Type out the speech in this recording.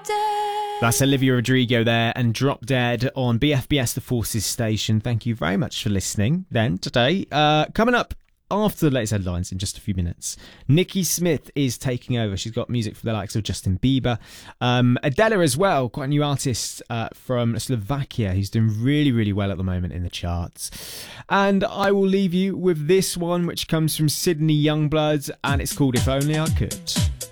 That's Olivia Rodrigo there and Drop Dead on BFBS The Forces station. Thank you very much for listening then today. Coming up after the latest headlines in just a few minutes, Nikki Smith is taking over. She's got music for the likes of Justin Bieber. Adela as well, quite a new artist from Slovakia who's doing really, really well at the moment in the charts. And I will leave you with this one, which comes from Sydney Youngblood, and it's called If Only I Could.